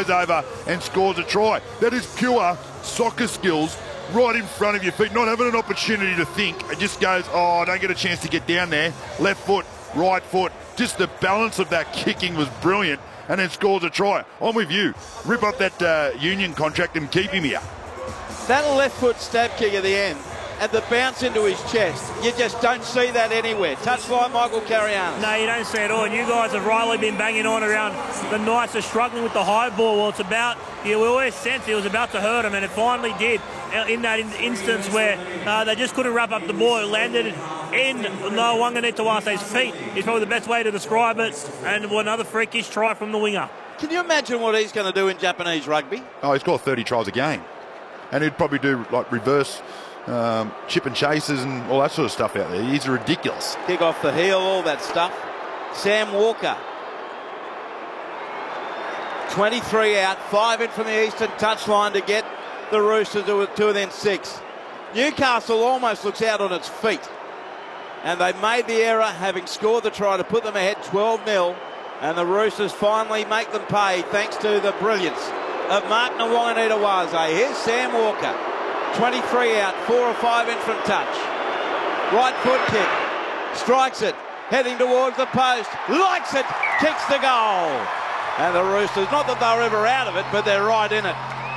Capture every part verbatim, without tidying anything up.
goes over and scores a try. That is pure soccer skills right in front of your feet, not having an opportunity to think. It just goes, oh, I don't get a chance to get down there. Left foot, right foot. Just the balance of that kicking was brilliant, and then scores a try. I'm with you. Rip up that uh, Union contract and keep him here. That left foot stab kick at the end and the bounce into his chest, you just don't see that anywhere. Touchline, Michael Carianis. No, you don't see it all. And you guys have rightly been banging on around the Knights are struggling with the high ball. Well, it's about, you always sensed it was about to hurt them, and it finally did in that in instance where uh, they just couldn't wrap up the ball. It landed in no Wanganitawase's feet is probably the best way to describe it, and another freakish try from the winger. Can you imagine what he's going to do in Japanese rugby? Oh, he's got thirty tries a game. And he'd probably do like reverse um, chip and chases and all that sort of stuff out there. He's ridiculous. Kick off the heel, all that stuff. Sam Walker. twenty-three out, five in from the eastern touchline to get the Roosters to two and then six. Newcastle almost looks out on its feet. And they made the error, having scored the try to put them ahead twelve nil. And the Roosters finally make them pay thanks to the brilliance of Mark Wanganitawase. Here's Sam Walker. twenty-three out, four or five in from touch. Right foot kick. Strikes it. Heading towards the post. Likes it. Kicks the goal. And the Roosters, not that they were ever out of it, but they're right in it.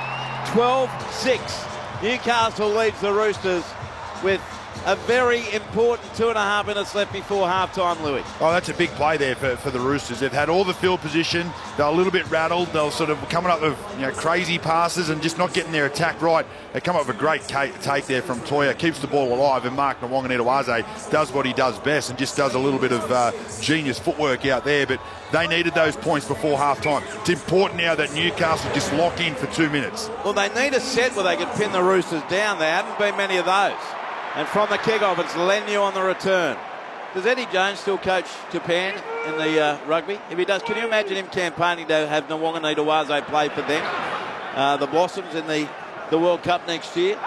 twelve six. Newcastle leads the Roosters with a very important two and a half minutes left before half-time, Louis. Oh, that's a big play there for, for the Roosters. They've had all the field position. They're a little bit rattled. They're sort of coming up with, you know, crazy passes and just not getting their attack right. They come up with a great take there from Toya. Keeps the ball alive, and Mark Wanganitawase does what he does best and just does a little bit of uh, genius footwork out there. But they needed those points before half-time. It's important now that Newcastle just lock in for two minutes. Well, they need a set where they can pin the Roosters down. There haven't been many of those. And from the kickoff, it's Lenyu on the return. Does Eddie Jones still coach Japan in the uh, rugby? If he does, can you imagine him campaigning to have Wanganitawase play for them? Uh, the Blossoms in the, the World Cup next year.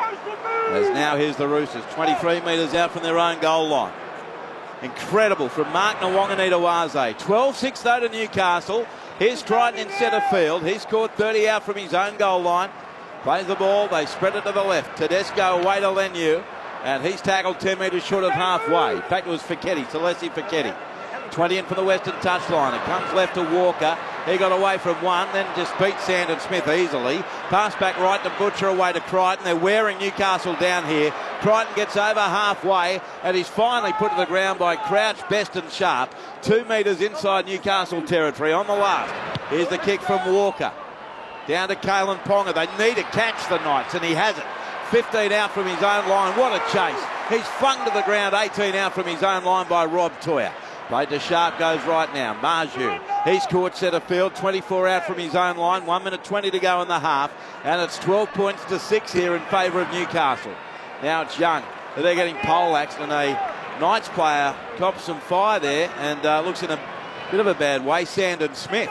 As now here's the Roosters, twenty-three metres out from their own goal line. Incredible from Mark Wanganitawase. twelve six though to Newcastle. Here's Crichton in centre field. He scored thirty out from his own goal line. Plays the ball, they spread it to the left. Tedesco away to Lenyu. And he's tackled ten metres short of halfway. In fact, it was Fiketti, Celeste Fiketti. twenty in from the western touchline. It comes left to Walker. He got away from one, then just beat Sandon Smith easily. Pass back right to Butcher, away to Crichton. They're wearing Newcastle down here. Crichton gets over halfway, and he's finally put to the ground by Crouch, Best and Sharp. Two metres inside Newcastle territory on the last. Here's the kick from Walker. Down to Kalen Ponga. They need to catch the Knights, and he has it. fifteen out from his own line. What a chase. He's flung to the ground. eighteen out from his own line by Rob Toya. Played to Sharp, goes right now. Marju. He's caught centre field. twenty-four out from his own line. one minute twenty to go in the half. And it's twelve points to six here in favour of Newcastle. Now it's Young. They're getting poleaxed, and a Knights player cops some fire there and uh, looks in a bit of a bad way. Sandon Smith.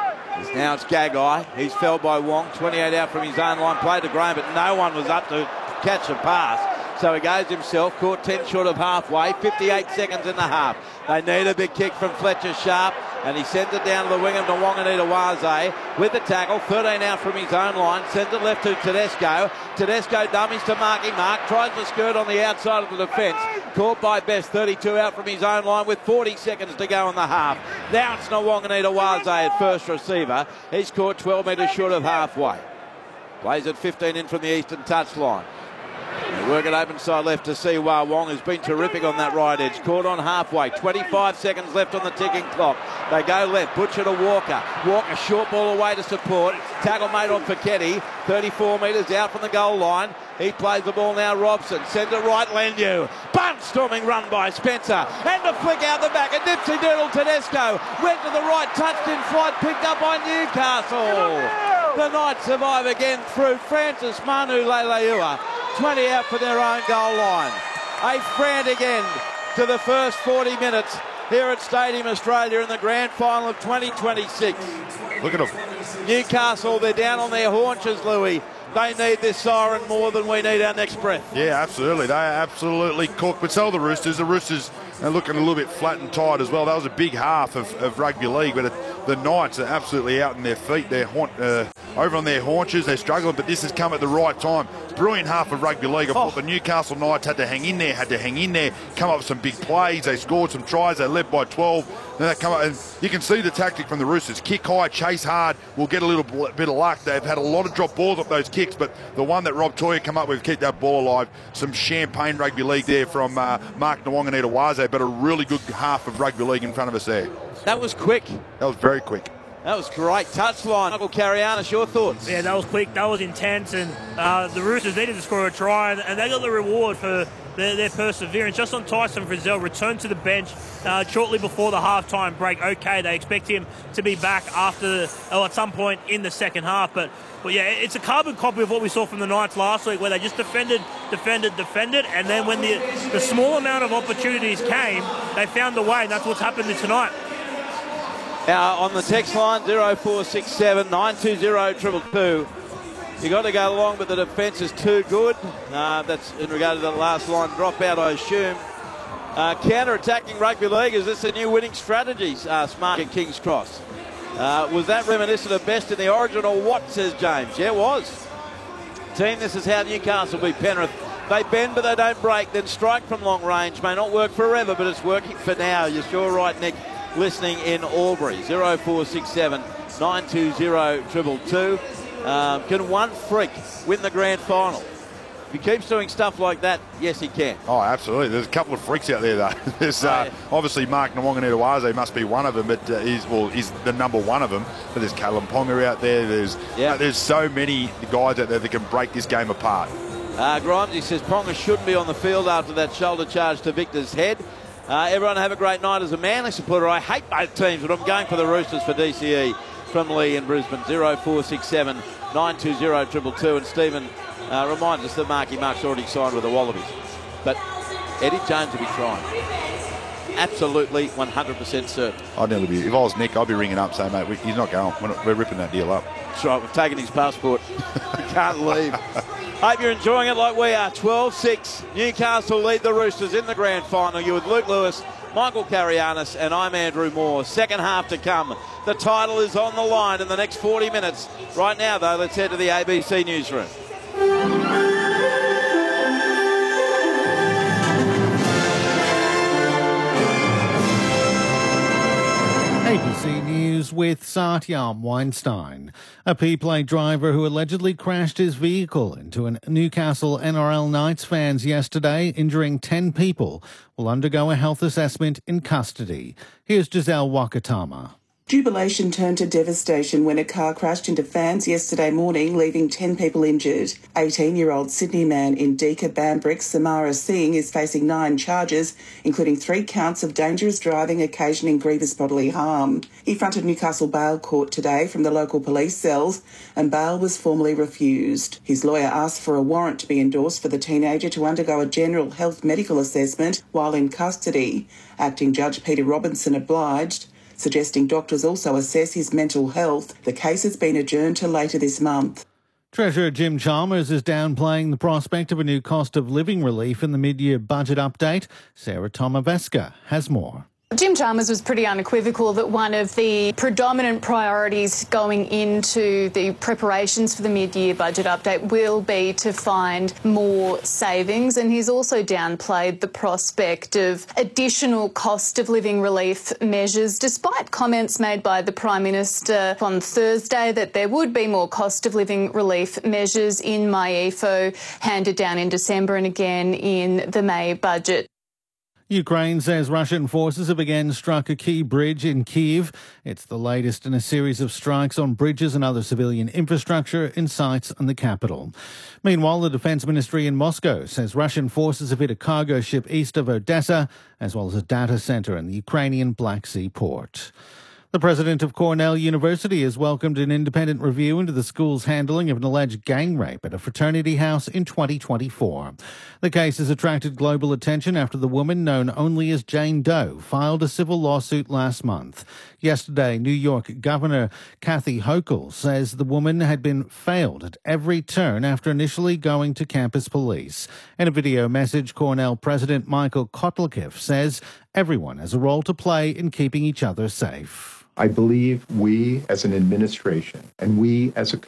Now it's Gagai. He's felled by Wong. twenty-eight out from his own line. Played to Graham, but no one was up to catch a pass. So he goes himself. Caught ten short of halfway. fifty-eight seconds in the half. They need a big kick from Fletcher Sharp, and he sends it down to the wing of Wanganitawase with the tackle. thirteen out from his own line. Sends it left to Tedesco. Tedesco dummies to Marky Mark. Tries to skirt on the outside of the defence. Caught by Best. thirty-two out from his own line with forty seconds to go in the half. Now it's Wanganitawase at first receiver. He's caught twelve metres short of halfway. Plays at fifteen in from the eastern touchline. They work it open side left to Siwa Wong, who's been terrific on that right edge. Caught on halfway. twenty-five seconds left on the ticking clock. They go left. Butcher to Walker. Walker short ball away to support. Tackle made on Fiketti. thirty-four metres out from the goal line. He plays the ball now. Robson sends it right. Lenyu. Bunt storming run by Spencer. And the flick out the back. A dipsy doodle Tedesco. Went to the right. Touched in flight. Picked up by Newcastle. The Knights survive again through Francis Manu Leilua. twenty out for their own goal line. A frantic end to the first forty minutes here at Stadium Australia in the grand final of twenty twenty-six. Look at them. Newcastle, they're down on their haunches, Louis. They need this siren more than we need our next breath. Yeah, absolutely. They are absolutely cooked. But so are the Roosters. The Roosters are looking a little bit flat and tired as well. That was a big half of, of rugby league, but it, the Knights are absolutely out on their feet. They're haunt, uh, over on their haunches. They're struggling, but this has come at the right time. Brilliant half of rugby league. I thought the Newcastle Knights had to hang in there, had to hang in there, come up with some big plays. They scored some tries. They led by twelve. Then they come up, and you can see the tactic from the Roosters. Kick high, chase hard. We'll get a little bit of luck. They've had a lot of drop balls off those kicks, but the one that Rob Toya come up with, keep that ball alive. Some champagne rugby league there from uh, Mark Nawaqanitawase, but a really good half of rugby league in front of us there. That was quick. That was very quick. That was great. Touchline. Michael Carianis, your thoughts? Yeah, that was quick. That was intense. And uh, the Roosters needed to score a try, and they got the reward for their, their perseverance. Just on Tyson Frizzell, returned to the bench uh, shortly before the halftime break. Okay, they expect him to be back after, or at some point in the second half. But, but yeah, it's a carbon copy of what we saw from the Knights last week, where they just defended, defended, defended, and then when the, the small amount of opportunities came, they found a way, and that's what's happened tonight. Now, on the text line, zero four six seven, nine two zero, two two two. You've got to go along, but the defence is too good. Uh, that's in regard to the last line dropout, I assume. Uh, counter-attacking rugby league, is this a new winning strategy? Asked Mark at King's Cross. Uh, was that reminiscent of best in the Origin or what, says James? Yeah, it was. Team, this is how Newcastle beat Penrith. They bend, but they don't break, then strike from long range. May not work forever, but it's working for now. You're sure right, Nick. Listening in Albury, zero four six seven, nine two zero, two two two. Um, can one freak win the grand final? If he keeps doing stuff like that, yes, he can. Oh, absolutely. There's a couple of freaks out there, though. There's uh, obviously Mark Nawaqanitawase must be one of them, but uh, he's well, he's the number one of them. But there's Callum Ponga out there. There's yeah. uh, there's so many guys out there that can break this game apart. Uh, Grimesy says Ponga shouldn't be on the field after that shoulder charge to Victor's head. Uh, everyone have a great night. As a Manly supporter, I hate both teams, but I'm going for the Roosters for D C E from Lee in Brisbane. zero four six seven, nine two zero, two two two. And Stephen uh, reminds us that Marky Mark's already signed with the Wallabies. But Eddie Jones will be trying. Absolutely one hundred percent certain. I'd nearly be, if I was Nick, I'd be ringing up saying, mate, we, he's not going. We're, not, we're ripping that deal up. That's right, we've taken his passport. He can't leave. Hope you're enjoying it like we are. twelve six. Newcastle lead the Roosters in the grand final. You're with Luke Lewis, Michael Carianis, and I'm Andrew Moore. Second half to come. The title is on the line in the next forty minutes. Right now, though, let's head to the A B C newsroom. A B C News with Satyam Weinstein. A P-plate driver who allegedly crashed his vehicle into a Newcastle N R L Knights fans yesterday, injuring ten people, will undergo a health assessment in custody. Here's Giselle Wakatama. Jubilation turned to devastation when a car crashed into fans yesterday morning, leaving ten people injured. eighteen-year-old Sydney man Indika Bambrick Samara Singh is facing nine charges, including three counts of dangerous driving occasioning grievous bodily harm. He fronted Newcastle Bail Court today from the local police cells, and bail was formally refused. His lawyer asked for a warrant to be endorsed for the teenager to undergo a general health medical assessment while in custody. Acting Judge Peter Robinson obliged, suggesting doctors also assess his mental health. The case has been adjourned to later this month. Treasurer Jim Chalmers is downplaying the prospect of a new cost of living relief in the mid-year budget update. Sarah Tomaveska has more. Jim Chalmers was pretty unequivocal that one of the predominant priorities going into the preparations for the mid-year budget update will be to find more savings, and he's also downplayed the prospect of additional cost of living relief measures, despite comments made by the Prime Minister on Thursday that there would be more cost of living relief measures in MyEFO handed down in December and again in the May budget. Ukraine says Russian forces have again struck a key bridge in Kyiv. It's the latest in a series of strikes on bridges and other civilian infrastructure in sites in the capital. Meanwhile, the Defence Ministry in Moscow says Russian forces have hit a cargo ship east of Odessa, as well as a data centre in the Ukrainian Black Sea port. The president of Cornell University has welcomed an independent review into the school's handling of an alleged gang rape at a fraternity house in twenty twenty-four. The case has attracted global attention after the woman, known only as Jane Doe, filed a civil lawsuit last month. Yesterday, New York Governor Kathy Hochul says the woman had been failed at every turn after initially going to campus police. In a video message, Cornell President Michael Kotlikiff says everyone has a role to play in keeping each other safe. I believe we as an administration and we as a